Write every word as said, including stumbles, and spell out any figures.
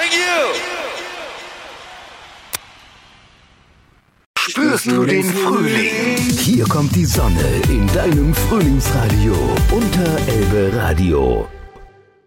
Thank you! Spürst du den Frühling? Hier kommt die Sonne in deinem Frühlingsradio. Unter Elbe Radio.